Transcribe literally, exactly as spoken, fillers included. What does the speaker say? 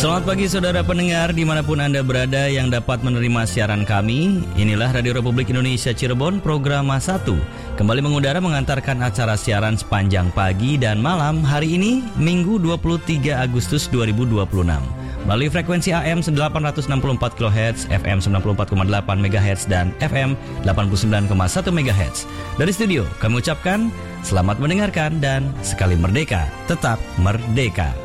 Selamat pagi saudara pendengar dimanapun Anda berada yang dapat menerima siaran kami. Inilah Radio Republik Indonesia Cirebon, program satu. Kembali mengudara mengantarkan acara siaran sepanjang pagi dan malam hari ini, Minggu dua puluh tiga Agustus dua ribu dua puluh enam. Melalui frekuensi A M delapan ratus enam puluh empat kilohertz, F M sembilan puluh empat koma delapan megahertz, dan F M delapan puluh sembilan koma satu megahertz. Dari studio, kami ucapkan selamat mendengarkan dan sekali merdeka, tetap merdeka.